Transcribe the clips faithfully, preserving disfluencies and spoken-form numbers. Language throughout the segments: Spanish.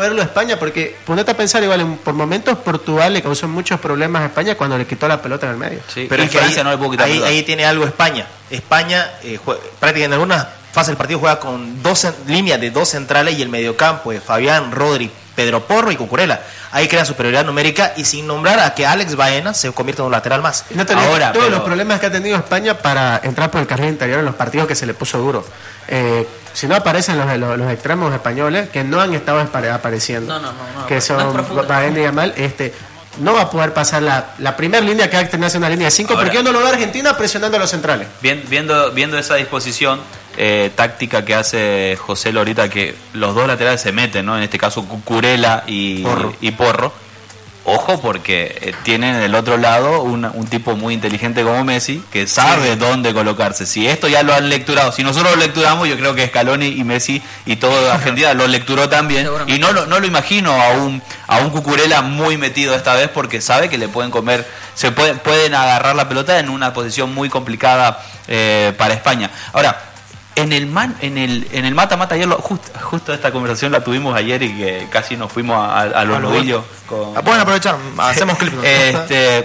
verlo a España, porque ponete a pensar igual, en, por momentos Portugal le causó muchos problemas a España cuando le quitó la pelota en el medio. Sí, pero es que Francia ahí, no le pudo quitar ahí, ahí tiene algo España. España eh, juega, prácticamente en algunas fases del partido juega con dos líneas de dos centrales y el mediocampo de Fabián, Rodri, Pedro Porro y Cucurella. Ahí crea superioridad numérica y sin nombrar a que Alex Baena se convierta en un lateral más. No te Ahora, todos pero... los problemas que ha tenido España para entrar por el carril interior en los partidos que se le puso duro. Eh, si no aparecen los, los, los extremos españoles que no han estado apareciendo, no, no, no, no, que son no Baena y Yamal, este no va a poder pasar la, la primera línea que va a tener una línea de cinco, porque yo no lo veo a Argentina presionando a los centrales. Bien, viendo, viendo esa disposición eh, táctica que hace José Lorita, que los dos laterales se meten, ¿no? En este caso Cucurella y Porro. Y Porro. Ojo, porque eh, tienen del otro lado un, un tipo muy inteligente como Messi, que sabe sí. dónde colocarse. Si esto ya lo han lecturado, si nosotros lo lecturamos, yo creo que Scaloni y Messi y toda Argentina lo lecturó también. Y no lo, no lo imagino a un a un Cucurella muy metido esta vez, porque sabe que le pueden comer, se pueden, pueden agarrar la pelota en una posición muy complicada eh, para España. Ahora, En el man, en el en el mata mata ayer lo, justo, justo esta conversación la tuvimos ayer y que casi nos fuimos a, a los nudillos. Con... Pueden aprovechar, hacemos clip. Este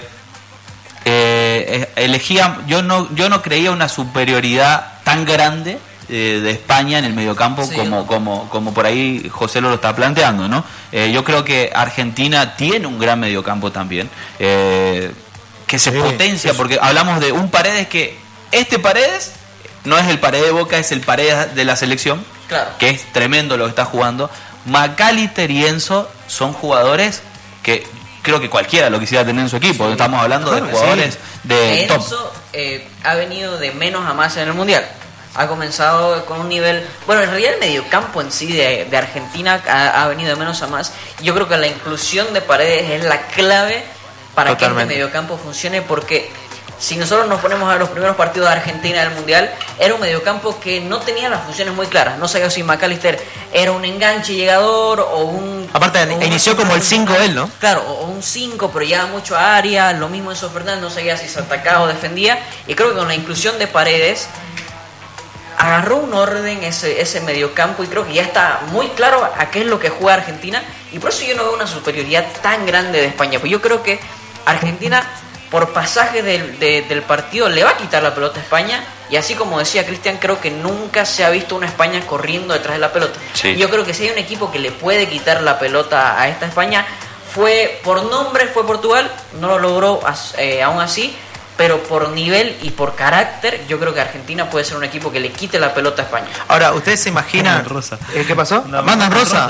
eh, elegía, yo no yo no creía una superioridad tan grande eh, de España en el mediocampo sí. como como como por ahí José lo está planteando, ¿no? Eh, yo creo que Argentina tiene un gran mediocampo también eh, que se sí, potencia sí. porque hablamos de un Paredes que este Paredes no es el Paredes de Boca, es el Paredes de la selección, claro. que es tremendo lo que está jugando. McAllister y Enzo son jugadores que creo que cualquiera lo quisiera tener en su equipo. Sí. Estamos hablando claro, de jugadores sí. de Enzo, top. Enzo eh, ha venido de menos a más en el Mundial. Ha comenzado con un nivel... Bueno, en realidad el mediocampo en sí de, de Argentina ha, ha venido de menos a más. Yo creo que la inclusión de Paredes es la clave para Totalmente. que este mediocampo funcione, porque... Si nosotros nos ponemos a ver los primeros partidos de Argentina del Mundial, era un mediocampo que no tenía las funciones muy claras. No sabía si McAllister era un enganche llegador o un... Aparte, o inició un, como el cinco él, ¿no? Claro, o un cinco, pero llevaba mucho a área. Lo mismo Enzo Fernández, no sabía si se atacaba o defendía. Y creo que con la inclusión de Paredes, agarró un orden ese, ese mediocampo y creo que ya está muy claro a qué es lo que juega Argentina. Y por eso yo no veo una superioridad tan grande de España. Pues yo creo que Argentina... por pasaje del, de, del partido le va a quitar la pelota a España, y así como decía Cristian, creo que nunca se ha visto una España corriendo detrás de la pelota. Sí. Yo creo que si hay un equipo que le puede quitar la pelota a esta España, fue por nombre, fue Portugal, no lo logró eh, aún así, pero por nivel y por carácter, yo creo que Argentina puede ser un equipo que le quite la pelota a España. Ahora, ¿ustedes se imaginan? Rosa. ¿Eh, ¿Qué pasó? No, mandan Rosa.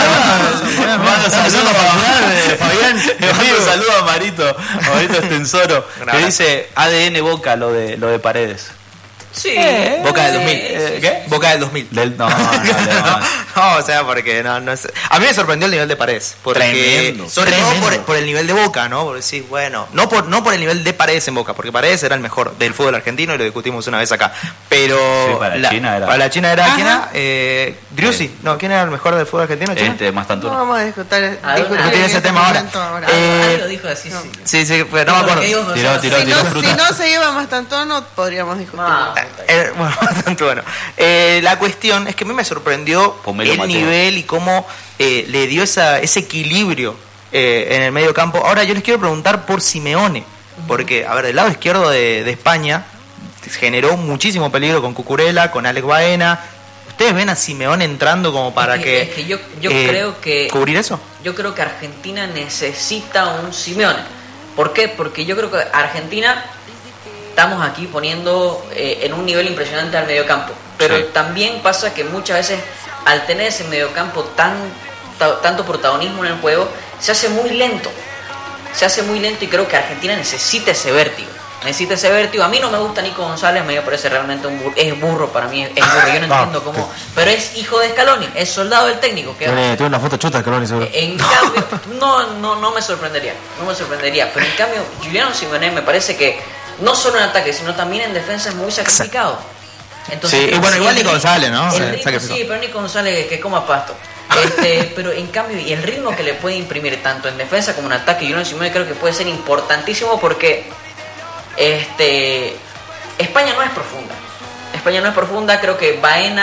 Manda saludos a Fabián. Un saludo a Marito, a Marito Estensoro, que dice A D N Boca lo de lo de Paredes. Sí. Eh, Boca del dos mil. Eh, Eh, sí, ¿Qué? sí. Boca del dos mil. Del, no, no, no, no, no, o sea, porque no, no es... A mí me sorprendió el nivel de Paredes. Porque, Tremendo. sobre Tremendo. todo por, por el nivel de Boca, ¿no? Porque sí, bueno, no por, no por el nivel de Paredes en Boca, porque Paredes era el mejor del fútbol argentino y lo discutimos una vez acá. Pero sí, para la, la China era. Para la China era, ¿quién era? Eh, Driussi. Sí. No, ¿quién era el mejor del fútbol argentino? ¿China? Este, Mastantuono. No vamos a discutir, Ah, discutir ah, ese tema ahora. ahora. Eh, Ah, lo dijo así, no. sí. Sí, sí, pues, no me acuerdo. Tiró, tiró, tiró, si, tiró no, fruta. si no se lleva más tanto, no podríamos discutir. Ah, Eh, bueno, bastante bueno. Eh, la cuestión es que a mí me sorprendió Pomelo el Mateo. nivel y cómo eh, le dio esa, ese equilibrio eh, en el medio campo. Ahora yo les quiero preguntar por Simeone, porque, a ver, del lado izquierdo de, de España generó muchísimo peligro con Cucurella, con Alex Baena. ¿Ustedes ven a Simeone entrando como para es que, que, es que yo, yo eh, creo que cubrir eso? yo creo que Argentina necesita un Simeone. ¿Por qué? Porque yo creo que Argentina estamos aquí poniendo eh, en un nivel impresionante al mediocampo, pero Sí. también pasa que muchas veces al tener ese mediocampo tan ta, tanto protagonismo en el juego, se hace muy lento, se hace muy lento y creo que Argentina necesita ese vértigo. Necesita ese vértigo. A mí no me gusta Nico González, me parece realmente un burro. Es burro para mí, es burro. Yo no entiendo cómo. Pero es hijo de Scaloni, es soldado del técnico. ¿Qué va a Tiene, hacer? tiene una foto chota de Scaloni, seguro. En cambio, no, no, no me sorprendería, no me sorprendería. Pero en cambio, Giuliano Simeone me parece que no solo en ataque, sino también en defensa es muy sacrificado. Entonces, Sí, y bueno, si igual el Nico ritmo- González, ¿no? el Eh, ritmo, sacrificado. sí, pero Nico González que coma pasto. Este, pero en cambio, y el ritmo que le puede imprimir tanto en defensa como en ataque, Giuliano Simeone creo que puede ser importantísimo porque este, España no es profunda. España no es profunda, creo que Baena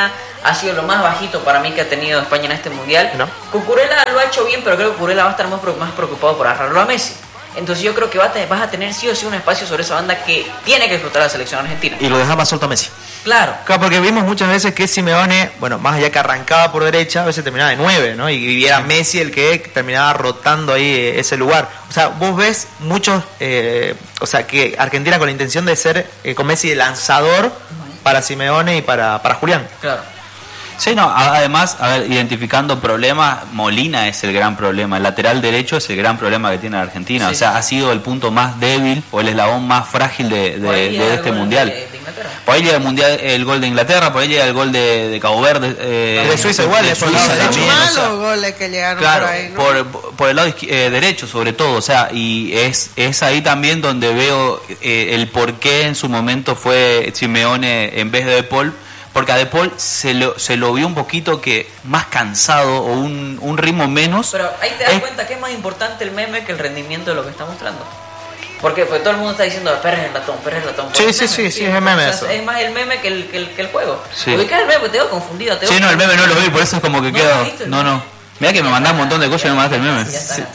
ha sido lo más bajito para mí que ha tenido España en este mundial. No. Cucurella lo ha hecho bien, pero creo que Cucurella va a estar más, más preocupado por agarrarlo a Messi. Entonces yo creo que va a te, vas a tener sí o sí un espacio sobre esa banda que tiene que explotar la selección argentina. Y lo deja más suelto a Messi. Claro. Claro, porque vimos muchas veces que Simeone, bueno, más allá que arrancaba por derecha, a veces terminaba de nueve, ¿no? Y era Messi el que terminaba rotando ahí eh, ese lugar. O sea, vos ves muchos, eh, o sea, que Argentina con la intención de ser eh, con Messi de lanzador para Simeone y para, para Julián. Claro. Sí, no, además, a ver, identificando problemas, Molina es el gran problema, el lateral derecho es el gran problema que tiene la Argentina, Sí, o sea, sí. ha sido el punto más débil o el eslabón más frágil de, de, Por ahí de llega el este gol mundial. de- de Inglaterra. Por ahí llega el, mundial, el gol de Inglaterra, por ahí llega el gol de, de Cabo Verde. Eh, De Suiza igual, de es por el lado Suiza derecho. también, o sea, Malos goles que llegaron Claro, por ahí, ¿no? por, por el lado izqui- eh, derecho sobre todo, o sea, y es, es ahí también donde veo eh, el por qué en su momento fue Simeone en vez de De Paul, porque a De Paul se lo, se lo vio un poquito que más cansado o un, un ritmo menos. Pero ahí te das Es- cuenta que es más importante el meme que el rendimiento de lo que está mostrando. ¿Por qué? Porque todo el mundo está diciendo Pérez el ratón, Pérez el ratón. Sí, Pues sí, el sí, sí, es el meme O sea, eso. es más el meme que el, que el, que el juego. Sí. Ubicás el meme porque te veo confundido. Te Sí, veo no, el meme no lo confundido. vi, por eso es como que No, quedo. ¿no viste el No, meme? no. Mira que me mandás un montón de cosas y no me mandaste el meme. Ya está.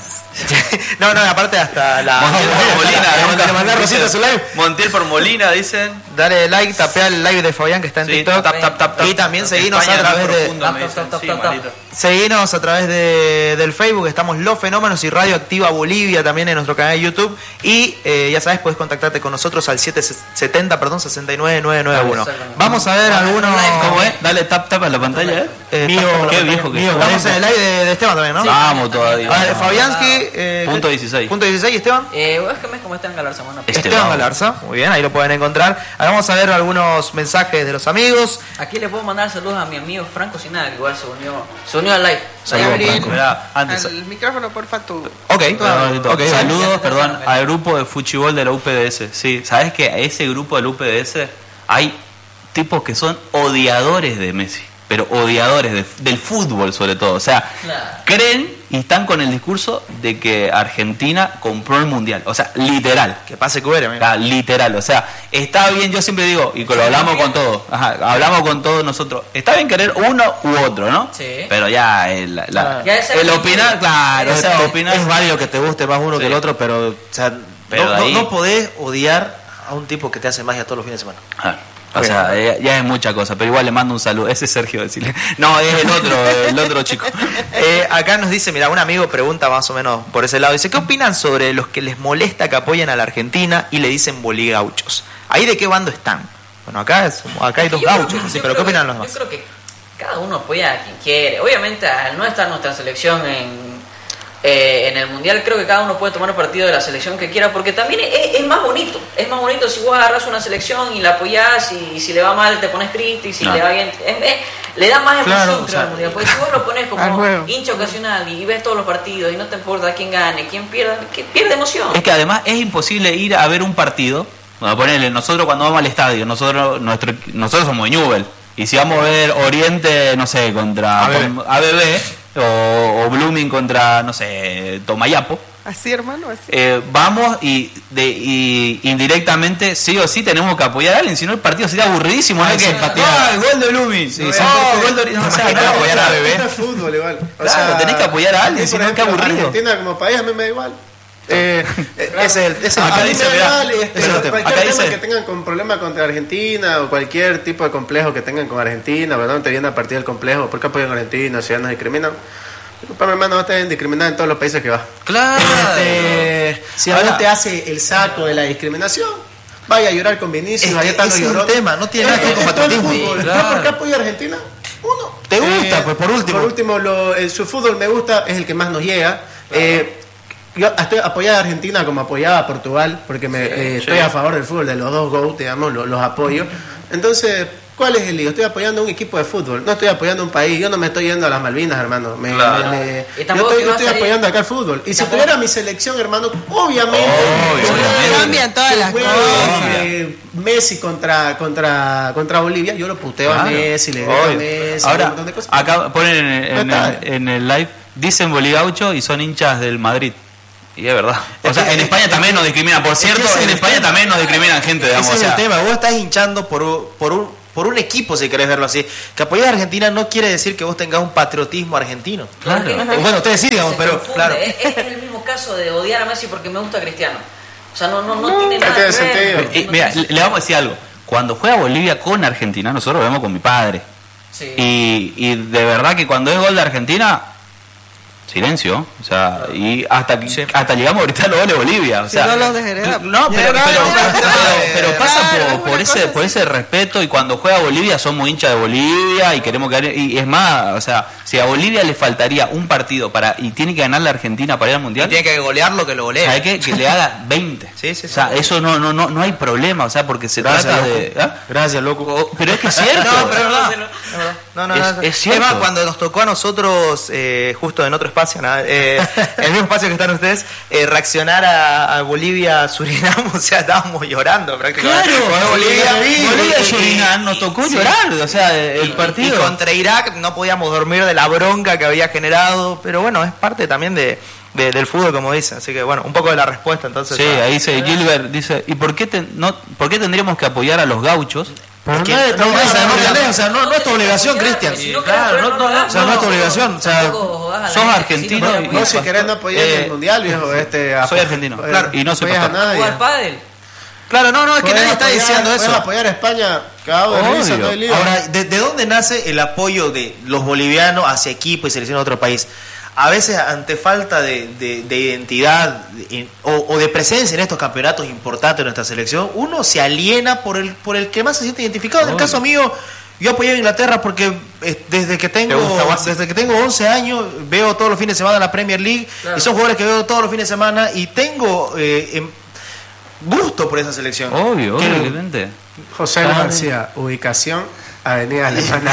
No, no, aparte hasta la... Montiel por Molina, Le mandé a Rosita su live. Montiel por Molina, dicen. Dale like, tapea el live de Fabián que está en Sí, TikTok. tap, tap, tap, tap. Y también seguinos España a través más de... profunda, me Tap, dicen. tap, tap, Sí, tap, malito. Seguinos a través de, del Facebook, estamos Los Fenómenos y Radio Activa Bolivia también en nuestro canal de YouTube. Y eh, ya sabes, puedes contactarte con nosotros al siete setenta, perdón, sesenta y nueve nueve nueve uno. Exactamente. Vamos a ver algunos... ¿Cómo es? Dale tap tap a la pantalla, eh. Eh, Mío, tap, tap, qué tap, viejo tap. que Mío, sos. Estamos en el live de, de Esteban también, ¿no? Sí. Vamos todavía. A ver, Fabiansky... eh, Punto dieciséis. Punto dieciséis, Esteban. Eh, es que me como está en Galarza, bueno, Este Esteban va. Galarza, muy bien, ahí lo pueden encontrar. Ahora vamos a ver algunos mensajes de los amigos. Aquí le puedo mandar saludos a mi amigo Franco Sinaga, que igual se unió, se unió al live. Saludos, Gabriel. Franco. Mirá, antes. Al micrófono, porfa, tú. Ok, Perdón, ok, saludos, ya, perdón, ya. al grupo de fútbol de la U P D S. Sí, ¿sabes que a ese grupo de la U P D S hay tipos que son odiadores de Messi? Pero odiadores de- del fútbol sobre todo. O sea, Claro. creen y están con el discurso de que Argentina compró el Mundial. O sea, literal. que pase cubera, O sea, literal, o sea, está bien, yo siempre digo, y lo hablamos con todos, ajá, hablamos con todos nosotros, está bien querer uno u otro, ¿no? Sí. Pero ya el, la- Claro. Ya es el el- opinar, claro, o sea, Te- opinar es válido que te guste más uno Sí. que el otro, pero, o sea, Pero no, de no- ahí- no podés odiar a un tipo que te hace magia todos los fines de semana. Ah, o sea, ya, ya es mucha cosa, pero igual le mando un saludo. Ese es Sergio, decirle. No, es el otro, el otro chico. Eh, acá nos dice, mira, un amigo pregunta más o menos por ese lado. Dice, ¿qué opinan sobre los que les molesta que apoyen a la Argentina y le dicen boligauchos? ¿Ahí de qué bando están? Bueno, acá, es- acá hay dos Yo creo gauchos, que- así, yo pero ¿qué creo que- opinan los demás? Yo creo que cada uno apoya a quien quiere. Obviamente, al no estar nuestra selección en, eh, en el mundial, creo que cada uno puede tomar partido de la selección que quiera, porque también es, es más bonito. Es más bonito si vos agarras una selección y la apoyás, y si le va mal te pones triste, y si No. le va bien. es- es- le da más emoción Claro, creo, o sea, al mundial. Porque si vos lo pones al como juego. hincha ocasional y ves todos los partidos y no te importa quién gane, quién pierda, que pierde emoción. Es que además es imposible ir a ver un partido. Bueno, ponele, nosotros cuando vamos al estadio, nosotros nuestro, nosotros somos de Newell. Y si vamos a ver Oriente, no sé, contra A B B. A B B, o, o Blooming contra, no sé, Tomayapo, Así, hermano, así. eh, vamos y, de, y indirectamente, sí o sí, tenemos que apoyar a alguien, si no el partido sería aburridísimo. ¿No? Hay Es que que, empatear. ¡ah, el gol de Blooming! Sí, ¡Oh, sí. gol de Oriente! O sea, Imagínate no, apoyar o sea, a Bebé. Esto es fútbol igual. O Claro, sea, tenés que apoyar a alguien, mí, si por no, qué ejemplo, aburrido. Argentina como país a mí me da igual. Eh, Ese es el, ese es el Acá a mí dice, me da mirá, igual, este, pero cualquier acá tema dice- que tengan con problema contra Argentina o cualquier tipo de complejo que tengan con Argentina, ¿verdad? Te viene a partir del complejo, ¿por qué apoyan a Argentina? Si ya nos discriminan. Disculpa, mi hermano, no te deben discriminar en todos los países que vas. Claro. Este, si Ahora- algo te hace el saco de la discriminación, vaya a llorar con Vinicius, Es ahí que están los ese es un llorones. tema, no tiene nada que ver con Es todo el patriotismo. fútbol. Sí, ¿Yo claro. por qué apoyo a Argentina? Uno. ¿Te gusta? Pues, por último. Por último, lo- el- su fútbol me gusta, es el que más nos llega. Eh, yo estoy apoyada a Argentina como apoyaba a Portugal, porque me, eh, estoy sí. a favor del fútbol, de los dos GOAT, digamos, los, los apoyo. Entonces, ¿cuál es el lío? Estoy apoyando a un equipo de fútbol, no estoy apoyando a un país. Yo no me estoy yendo a las Malvinas, hermano. Me- Claro. me- me- Y yo tampoco estoy, que yo va a estoy salir- apoyando acá el fútbol. Y si tampoco- tuviera mi selección, hermano, obviamente. Obvio, que obviamente. juegue- Cambian todas que las juegue, cosas. eh, Messi contra, contra, contra Bolivia, yo lo puteo a Claro. Messi, le grito a Obvio. Messi, un Ahora, montón de cosas. acá ponen en, en No está. el, en el live, dicen boligaucho y son hinchas del Madrid. Y es verdad. O Es sea, que- en España es- también nos discriminan. Por es que cierto, ese es en el España tema. también nos discriminan gente, digamos. Ese O es el sea, tema. Vos estás hinchando por, un- por un por un equipo, si querés verlo así. Que apoyar a Argentina no quiere decir que vos tengas un patriotismo argentino. Claro. Bueno, ustedes sí, digamos, Se pero confunde. claro. Es, es el mismo caso de odiar a Messi porque me gusta Cristiano. O sea, no, no, no, tiene no nada tiene que ver. sentido. No Eh, mira, tiene- le le vamos a decir algo. Cuando juega Bolivia con Argentina, nosotros lo vemos con mi padre. Sí. Y, y de verdad que cuando es gol de Argentina, silencio. O sea, y hasta, Sí. hasta llegamos a gritar los goles de Bolivia. O Si sea, no los desheredamos. no, pero, Ya, pero, ya, pero- ya, pero- pero pasa claro, por, es por una ese, cosa por así. ese respeto, y cuando juega Bolivia somos hinchas de Bolivia y queremos que gane. Y es más, o sea, si a Bolivia le faltaría un partido para y tiene que ganar la Argentina para ir al Y Mundial, tiene que golearlo, que lo golea. ¿sabe qué? Que le haga veinte. Sí, sí, sí. O sea, eso no, no, no, no hay problema, o sea, porque se Gracias, trata loco. de... ¿ah? Gracias, loco. O- Pero es que es cierto. No, pero es verdad. No, no, Es- no. es cierto. más, cuando nos tocó a nosotros, eh, justo en otro espacio, nada, eh, el mismo espacio que están ustedes, eh, reaccionar a, a Bolivia-Surinam, o sea, estábamos llorando prácticamente. Claro, Con Bolivia, y- Bolivia y- y Surinam nos tocó sí. llorar, o sea, el Y- partido. Y contra Irak no podíamos dormir de la bronca que había generado, pero bueno, es parte también de, de- del fútbol, como dicen. Así que bueno, un poco de la respuesta entonces. Sí, a- ahí dice Gilbert, dice, ¿y por qué, te- no, por qué tendríamos que apoyar a los gauchos? Pero Que- no es- no, no o sea, no, es- tenés, o sea, no, no es tu obligación, Cristian. Si no Claro, querés no, apoyar, no, no o sea, no es tu obligación. O sea, tampoco vas a la sos gente que argentino sí no y- apoya. Vos si querés no apoyar Eh, el mundial, viejo, este... a- soy argentino, eh, claro, y no soy apoyas a pastor. nadie. Jugar pádel. Claro, no, no, es que Podés nadie está apoyar- diciendo podés eso. apoyar a España, cagado de risa, Obvio. no hay lío. ahora, ¿de, de dónde nace el apoyo de los bolivianos hacia equipo y selección de otro país? A veces, ante falta de, de- de identidad de- o, o de presencia en estos campeonatos importantes de nuestra selección, uno se aliena por el por el que más se siente identificado. En el Obvio. caso mío, yo apoyé a Inglaterra porque eh, desde que tengo gusta más? desde que tengo once años veo todos los fines de semana la Premier League Claro. y son jugadores que veo todos los fines de semana y tengo eh, em, gusto por esa selección. Obvio, Que- obvio, evidente. José Luis García, ubicación, Avenida Alemana.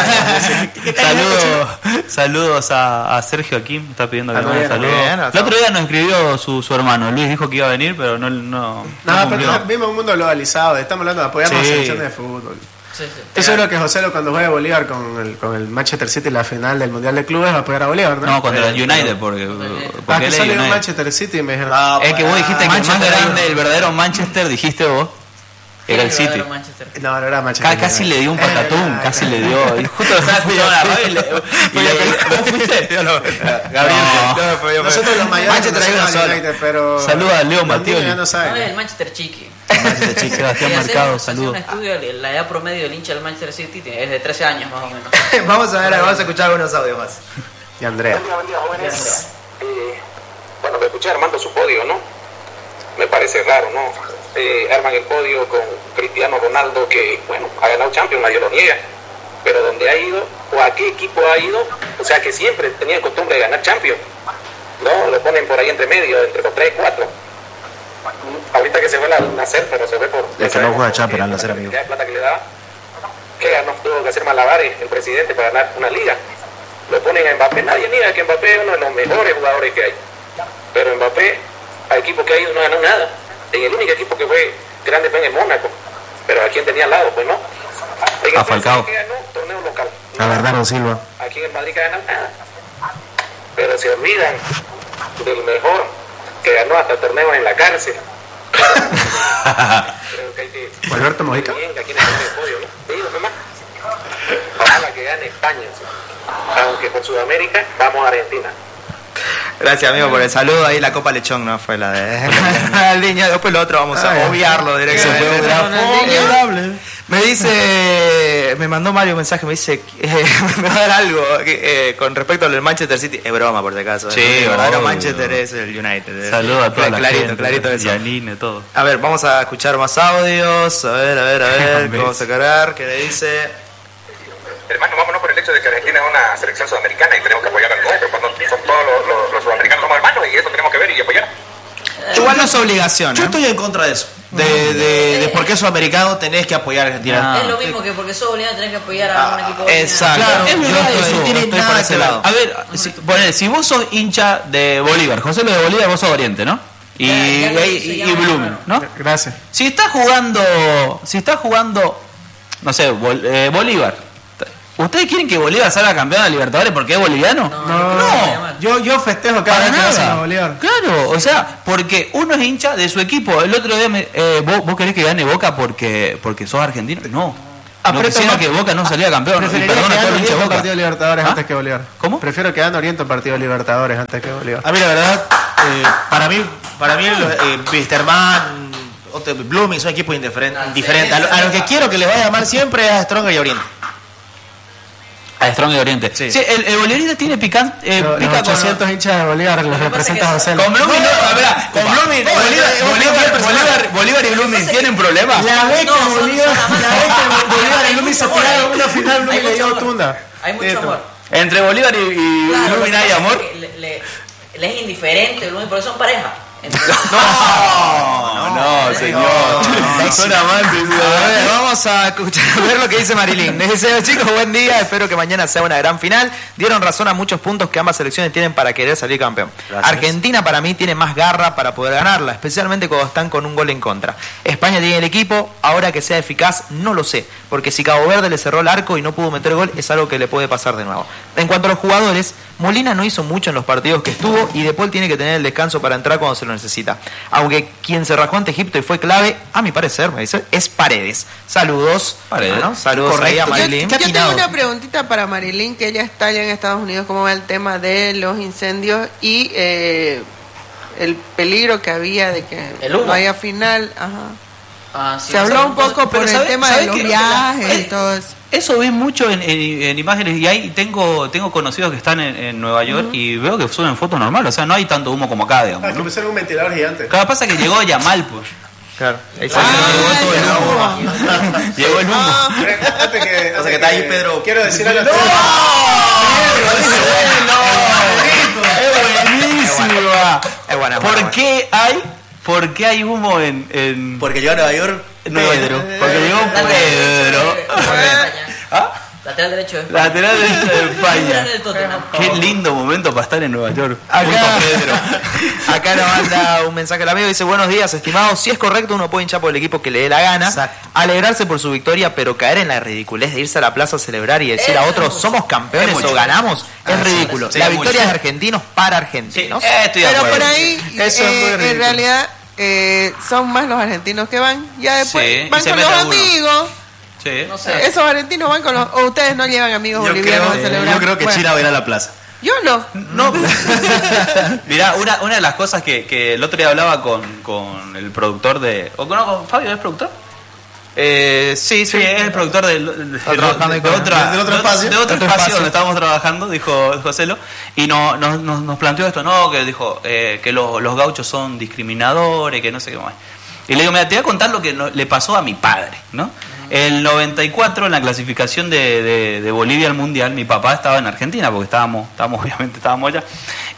Saludos, saludos a, a Sergio aquí, me está pidiendo que Ah, le mande no, saludos. bien, El otro día nos escribió su, su hermano, Luis dijo que iba a venir, pero no, no, no No, cumplió. pero vivimos un mundo globalizado, estamos hablando de apoyar a las Sí. selecciones de fútbol. Sí, sí. Estoy seguro que José, cuando juegue Bolívar con el, con el Manchester City en la final del Mundial de Clubes, va a apoyar a Bolívar, ¿no? No, contra el Eh, United, porque, Ah, porque que él es salió un United. Manchester City y me dijeron... Ah, Es que vos dijiste que el más Manchester grande, United. el verdadero Manchester, dijiste vos, era el City. Manchester. No, no era Manchester. Ca- Casi United. le dio un patatún, Eh, casi eh, le dio. Y justo lo estaba escuchando en la radio y le. y le- ¿Vos fuiste? Gabriel, No. no, fue yo, Nosotros los mayores Manchester hay una conocemos al sola. United, pero... Saluda a Leo los Mattioli. niños ya no No, saben. es el Manchester Chiqui. Sebastián Y Mercado, hacemos- saludos. hacemos un estudio, la edad promedio del hincha del Manchester City tiene- es de trece años más o menos. Vamos a ver, vamos a escuchar algunos audios más. Y Andrea. Buen día, buen día, jóvenes. Eh, bueno, me escuché armando su podio, ¿no? Me parece raro, ¿no? Eh, arman el podio con Cristiano Ronaldo, que, bueno, ha ganado Champions, nadie lo niega. Pero donde ha ido, o a qué equipo ha ido, o sea, que siempre tenían costumbre de ganar Champions. ¿No? Lo ponen por ahí entre medio, entre los tres, cuatro. Ahorita que se fue la Nacer, pero se fue por... Es que no juega Champions, al Nacer, amigo. La plata que le daba. Que ganó, tuvo que hacer malabares el presidente para ganar una liga. Lo ponen a Mbappé, nadie niega que Mbappé es uno de los mejores jugadores que hay. Pero Mbappé, al equipo que ha ido no ganó nada. En el único equipo que fue grande fue en el Mónaco. Pero ¿a quién tenía al lado? Pues no. En el A Falcao. P S G que ganó torneo local. La verdad, Don Silva. Aquí en el Madrid que ganó nada. Pero se olvidan del mejor que ganó hasta torneos en la cárcel. Creo que hay que... Alberto Mojica. Bien, que aquí en el primer podio, ¿no? Digo, nomás. Ojalá que gane España. ¿Sí? Aunque por Sudamérica vamos a Argentina. Gracias, amigo, por el saludo. Ahí la Copa Lechón no fue la de el niño. Después lo otro vamos a obviarlo directamente. Me dice, me mandó Mario un mensaje, me dice, eh, me va a dar algo eh, con respecto al del Manchester City. Es broma, por si acaso. Sí, el verdadero obvio. Manchester es el United. Saludos a toda la clarito, gente. clarito eso. Yanine, todo. A ver, vamos a escuchar más audios. A ver, a ver, a ver. Hombre. Vamos a cargar. ¿Qué le dice? Hermano, vámonos por el hecho de que Argentina es una selección sudamericana y tenemos que apoyar al nuestro. Cuando son todos los, los, los sudamericanos somos hermanos y eso tenemos que ver y apoyar. Igual no es obligación. Yo ¿eh? estoy en contra de eso. De, de, de por qué sudamericano tenés que apoyar a Argentina. Ah. Es lo mismo que porque sos boliviano tenés que apoyar a un equipo boliviano. Exacto. Claro, Es yo verdad estoy- eso, no tiene estoy nada por ese que ver. lado. A ver, si, ponele, si vos sos hincha de Bolívar, José lo de Bolívar, vos sos Oriente, ¿no? Y, Ya, ya, y, se y llama Blumen, raro. ¿no? Gracias. Si está jugando, si está jugando, no sé, Bol- eh, Bolívar, ¿ustedes quieren que Bolívar salga campeón de Libertadores porque es boliviano? No, No, No. Yo, yo festejo cada Para vez que hacen a nada. Bolívar. Claro, o sea, porque uno es hincha de su equipo. El otro día, me, eh, ¿vos, vos querés que gane Boca porque, porque sos argentino? No. Noticiero más- que Boca no salía campeón. Y Preferiría perdona a que todo el gane hincha de Oriente Boca. partido de Libertadores ¿Ah? antes que Bolívar. ¿Cómo? Prefiero que gane Oriente partido de Libertadores antes que Bolívar. A mí la verdad, eh, para mí, para mí los, eh, Wisterman, otro- Blooming son equipos indiferentes. indiferentes. A, lo, a lo que quiero que les vaya mal siempre es a Stronger y Oriente. A Strong de Oriente. Sí, Sí. el, el boliviano tiene picante. Eh, Los, pica los ochocientos hinchas de Bolívar los que pasa representa es que José. con Blooming. No, a ver, con Blooming. no, Bolívar, no, no, Bolívar, no, no, Bolívar, Bolívar y Blooming pasa tienen que- problemas. La vez que No, son- Bolívar, son amantes. la vez que Bolívar Hay y Blooming se mucho amor tiraron ahí. una final, Hay Blooming le mucho dio amor. tunda. Hay mucho Esto. amor. Entre Bolívar y, y Claro, Blooming lo que hay pasa es amor. que Le, le- le es indiferente, Blooming, porque son pareja. Entonces, No, no, señor. Son amantes. A ver, vamos a escuchar, a ver lo que dice Marilyn. Les deseo, chicos, buen día. Espero que mañana sea una gran final. Dieron razón a muchos puntos que ambas selecciones tienen para querer salir campeón. Gracias. Argentina para mí tiene más garra para poder ganarla, especialmente cuando están con un gol en contra. España tiene el equipo, ahora que sea eficaz no lo sé, porque si Cabo Verde le cerró el arco y no pudo meter gol es algo que le puede pasar de nuevo. En cuanto a los jugadores, Molina no hizo mucho en los partidos que estuvo y De Paul tiene que tener el descanso para entrar cuando se lo necesita. Aunque quien se rajó ante Egipto y fue clave, a mi parecer, me dice, es Paredes. Saludos. Paredes. Bueno, saludos Correcto. ahí a Yo- Marilyn. Yo tengo atinado. una preguntita para Marilyn, que ella está allá en Estados Unidos, cómo va el tema de los incendios y eh, el peligro que había de que El humo. no haya final. Ajá. ah, sí, Se habló un entonces- poco por pero el ¿sabe- tema sabe de los que- viajes eh, y todo eso. Eso vi mucho en, en- en imágenes y ahí tengo tengo conocidos que están en, en Nueva York y veo que suben fotos normales, o sea, no hay tanto humo como acá, digamos. Ah, que ¿no? pusieron un ventilador gigante. Cada pasa que llegó Yamal, pues. Claro. Ahí se Ah, llegó todo el el humo. humo. Llegó el humo. Ah, Antes que, O sea que está ahí Pedro. Quiero decir algo. ¡Es buenísima! Es buena, es buena, ¿Por buena. qué hay, por qué hay humo en, en Porque llegó a Nueva York Pedro? Porque llegó Lateral Pedro. derecho de- de España. ¿Ah? Lateral derecho de España. Lateral derecho de Figura España. en el Tottenham. Qué lindo momento para estar en Nueva York. Acá, Junto a Pedro. acá nos manda un mensaje el amigo, dice, buenos días, estimados. Si es correcto, uno puede hinchar por el equipo que le dé la gana, Exacto. alegrarse por su victoria, pero caer en la ridiculez de irse a la plaza a celebrar y decir Eso a es otros, mucho. somos campeones Es mucho. o ganamos, Ah, es sí, ridículo. sí, la es victoria mucho. es de argentinos para argentinos. Eh, estoy de Pero acuerdo. por ahí, Eso es muy eh, en ridículo. realidad, eh, son más los argentinos que van. Ya después Sí, y van se con mete los uno. amigos. Sí. No sé. Esos argentinos van con los... O ustedes no llevan amigos Yo bolivianos creo, a celebrar. yo creo que Bueno, China va a ir a la plaza. Yo no. No, mirá, una, una de las cosas que, que el otro día hablaba con, con el productor de... ¿O no, con Fabio es productor? Eh, sí, Sí, es el productor del, de, Está trabajando ahí de con- otra- del otro de- espacio. de otro Otro espacio espacio. donde estábamos trabajando, dijo Joselo, y no, nos, nos, nos planteó esto, no, que dijo eh, que los, los gauchos son discriminadores, que no sé qué más. Y le digo, mira, te voy a contar lo que no- le pasó a mi padre, ¿no? El noventa y cuatro, en la clasificación de, de, de Bolivia al Mundial, mi papá estaba en Argentina, porque estábamos, estábamos obviamente estábamos allá,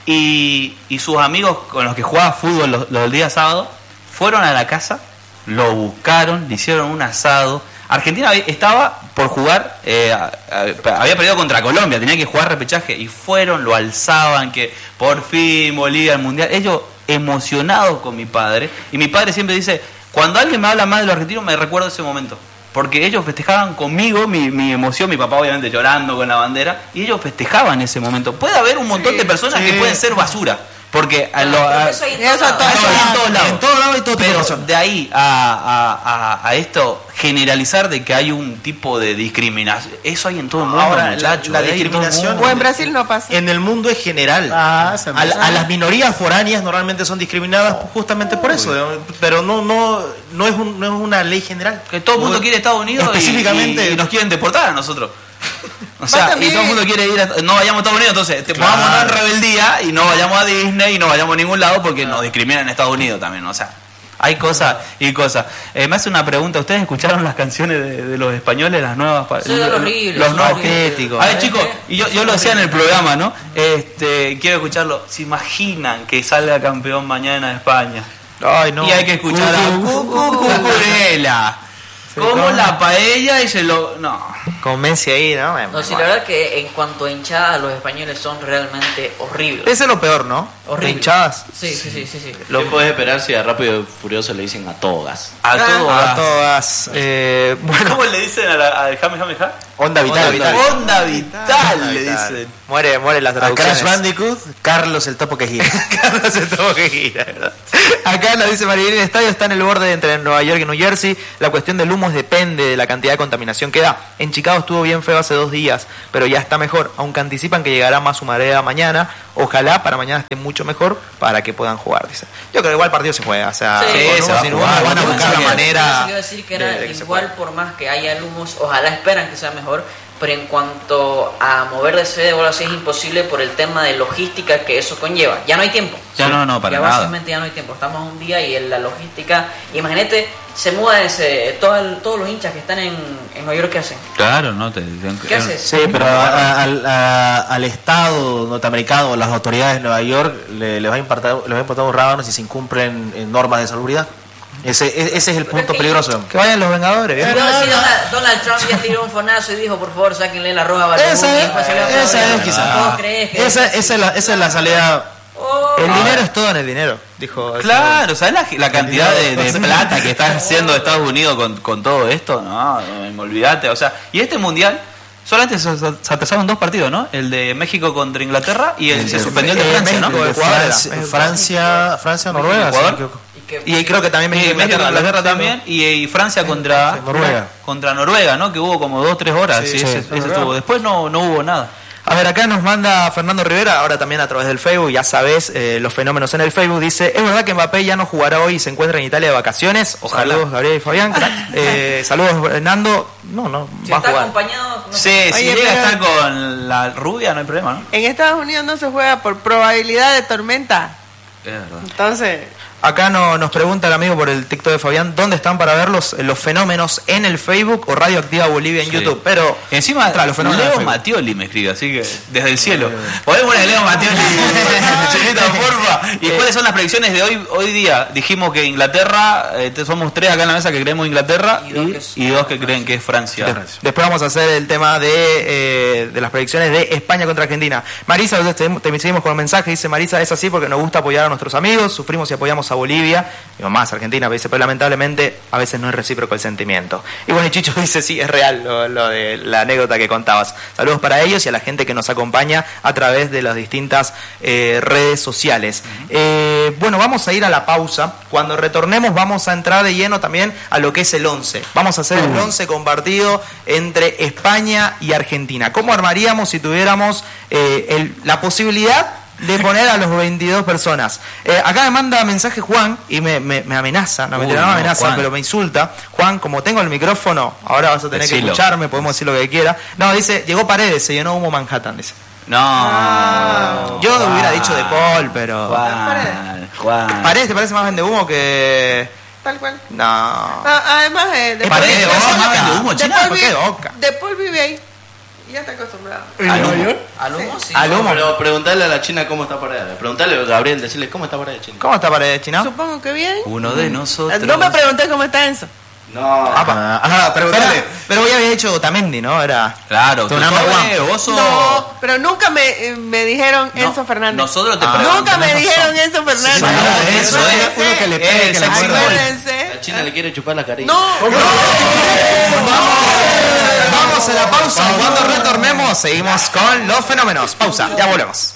y, y sus amigos con los que jugaba fútbol los, los días sábados, fueron a la casa, lo buscaron, le hicieron un asado. Argentina estaba por jugar, eh, a- a- había perdido contra Colombia, tenía que jugar repechaje, y fueron, lo alzaban, que por fin Bolivia al Mundial. Ellos emocionados con mi padre, y mi padre siempre dice, cuando alguien me habla más de los argentinos me recuerdo ese momento, porque ellos festejaban conmigo mi, mi emoción, mi papá obviamente llorando con la bandera, y ellos festejaban ese momento. Puede haber un montón de personas que pueden ser basura, porque a lo- Pero a- eso hay en Eso todos todo- lados. eso hay en todos lados. En todos lados hay todo tipo de Pero personas. de ahí a, a, a, a esto generalizar de que hay un tipo de discriminación, eso hay en todo el mundo, Ahora, la- muchachos. la hay en todo el discriminación- mundo. O en Brasil no pasa. En el mundo es general. Ah, se me- a, la- a las minorías foráneas normalmente son discriminadas justamente por eso, digamos, pero no no no es, un- no es una ley general. Que todo el mundo quiere Estados Unidos y- Específicamente- y, y nos quieren deportar a nosotros. O Va sea, y también. todo el mundo quiere ir a, no vayamos a Estados Unidos, entonces te Claro. vámonos en rebeldía y no vayamos a Disney y no vayamos a ningún lado porque nos discriminan en Estados Unidos también, o sea, hay cosas y cosas. Eh, me hace una pregunta, ¿ustedes escucharon las canciones de, de los españoles, las nuevas? pa- Son horribles, los son nuevos horribles. patéticos. A ver, chicos, y yo, yo lo decía en el programa, ¿no? Este, quiero escucharlo. ¿Se imaginan que salga campeón mañana de España? Ay, no. Y hay que escuchar a Cucu Cucurela. Como la paella y se lo... No. con Messi ahí, ¿no? Eh, No, sí, bueno. la verdad que en cuanto a hinchadas, los españoles son realmente horribles. Ese es lo peor, ¿no? Horrible. Hinchadas. Sí, sí, sí, sí, sí. Lo- ¿Qué puedes esperar si a Rápido y Furioso le dicen a todo gas? A todo A gas. todas. Eh, bueno, ¿Cómo le dicen a la- al Jame Jame Ja? Onda Vital. Onda Vital. Onda vital, le dicen. muere, muere las A Crash traducciones. Bandicoot, Carlos el topo que gira. Carlos se tuvo que gira, ¿verdad? Acá nos dice Marilyn, el estadio está en el borde entre Nueva York y New Jersey. La cuestión del humo depende de la cantidad de contaminación que da. En Chicago estuvo bien feo hace dos días, pero ya está mejor, aunque anticipan que llegará más humareda mañana. Ojalá para mañana esté mucho mejor para que puedan jugar, dice. Yo creo que igual el partido se juega, o sea, Sí, con se humo, va a sin jugar, humo, van a van a buscar la buscar. manera. Quiero decir que de- era de que se igual pueda. por más que haya humos, ojalá esperan que sea mejor, pero en cuanto a mover de sede o algo así es imposible por el tema de logística que eso conlleva. Ya no hay tiempo. Ya no, no, para ya nada. básicamente ya no hay tiempo. Estamos un día y en la logística, imagínate, se muda ese, todo el- todos los hinchas que están en, en Nueva York, ¿qué hacen? Claro, no te. ¿Qué haces? Sí, pero a- a- al, a- al Estado norteamericano, las autoridades de Nueva York, le, les va a importar, les va a importar un rábano si se incumplen en normas de salubridad. Ese, e- ese es el punto peligroso. Que vayan los Vengadores, ¿eh? Pero si Donald, Donald Trump ya tiró un fonazo y dijo, por favor, sáquenle la roja a Balboni, Esa es, después se le va a esa aplaudir. es quizás. ¿Vos crees que Esa, es esa es la, esa es la salida. Oh, El dinero es todo en el dinero, dijo. Claro, ¿sabes la, la cantidad de, de plata que está haciendo Estados Unidos con, con todo esto? No, no me olvidate. O sea, y este mundial solamente se, se atrasaron dos partidos, ¿no? El de México contra Inglaterra y el, se suspendió el de eh, Francia, ¿no? México, De Ecuador era. Francia, Francia, Francia, Noruega. Ecuador. si no me equivoco. y que- Y creo que también Y México, México, Inglaterra, Inglaterra sí, también y, y Francia contra Sí, Noruega. contra Noruega, ¿no? Que hubo como dos tres horas. Sí, Sí, ese, sí. ese estuvo. Después no, no hubo nada. A ver, acá nos manda Fernando Rivera, ahora también a través del Facebook, ya sabes, eh, los fenómenos en el Facebook, dice, ¿es verdad que Mbappé ya no jugará hoy y se encuentra en Italia de vacaciones? Ojalá. Saludos, Gabriel y Fabián. crack. Eh, saludos, Hernando. No, no, si va a está jugar. acompañado, no Sí, sé. si Oye, llega a pero- estar con la rubia no hay problema, ¿no? En Estados Unidos no se juega por probabilidad de tormenta. Es verdad. Entonces, Acá no, nos pregunta el amigo por el TikTok de Fabián, ¿dónde están para ver los, los fenómenos en el Facebook o Radioactiva Bolivia en Sí. YouTube? Pero Encima, entra a los fenómenos en Leo el Facebook. Mattioli me escribe, así que desde el cielo. ¿Podés poner Leo Mattioli? Chelita, porfa. ¿Y cuáles son las predicciones de hoy hoy día? Dijimos que Inglaterra, eh, somos tres acá en la mesa que creemos Inglaterra Y y, dos que es- y dos que creen que es Francia. Después vamos a hacer el tema de, eh, de las predicciones de España contra Argentina. Marisa, te, te seguimos con un mensaje, dice Marisa, es así porque nos gusta apoyar a nuestros amigos, sufrimos y apoyamos a Bolivia, y más Argentina, dice, pero lamentablemente a veces no es recíproco el sentimiento. Y bueno, y Chicho dice, sí, es real lo, lo de la anécdota que contabas. Saludos para ellos y a la gente que nos acompaña a través de las distintas eh, redes sociales. Eh, bueno, vamos a ir a la pausa. Cuando retornemos vamos a entrar de lleno también a lo que es el once. Vamos a hacer el once compartido entre España y Argentina. ¿Cómo armaríamos si tuviéramos eh, el- la posibilidad de poner a los veintidós personas? Eh, acá me manda mensaje Juan y me, me, me amenaza, no, Uy, mentira, no me no, amenaza, Juan. pero me insulta. Juan, como tengo el micrófono, ahora vas a tener que Decilo. escucharme, podemos decir lo que quiera. No, dice, llegó Paredes, se llenó humo Manhattan, dice. No. Yo Juan. hubiera dicho De Paul, pero... Juan, Juan. Paredes te parece más vende humo que... tal cual. No. Ah, además, eh, de Paredes, Paul- vos, de más Paul- vende humo, de China, Paul ¿por vive- qué Boca? De Paul vive ahí. Y ya está acostumbrado. ¿Al humo? ¿Al humo? Sí. Al humo. Pero preguntarle a la China cómo está Paredes. Preguntarle a Gabriel, decirle cómo está Paredes, China. ¿Cómo está Paredes, Chino? Supongo que bien. Uno de nosotros. No me pregunté cómo está Enzo. No. Ah, ajá, pregúntale. Pero, pero ya había dicho Otamendi, ¿no? Era... Claro, Tu tú number sabes, one. vos sos- No, pero nunca me, eh, me dijeron No, Enzo Fernández. Nosotros te Ah. preguntamos. Nunca me tenés dijeron razón. Enzo Fernández. Sí, no, eso es Acuérdense. uno que le pegue, Eh, que le sexy muerda. boy. Acuérdense. La China le quiere chupar la carilla. No, Vamos a la pausa. Cuando retornemos, seguimos con los fenómenos. Pausa, ya volvemos.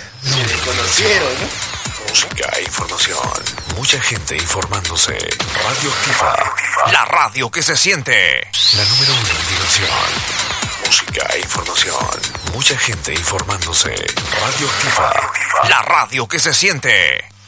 Música e información. Mucha gente informándose. Radioactiva. La radio que se siente. La número uno en diversión. Música e información. Mucha gente informándose. Radioactiva. La radio que se siente.